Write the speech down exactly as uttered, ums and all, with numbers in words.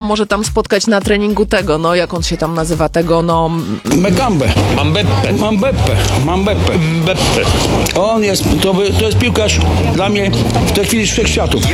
może tam spotkać na treningu tego, no jak on się tam nazywa, tego, no... Mekambe. Mambeppe. Mambeppe. Mambeppe. Mbeppe. On jest, to, to jest piłkarz dla mnie w tej chwili z wszechświatów.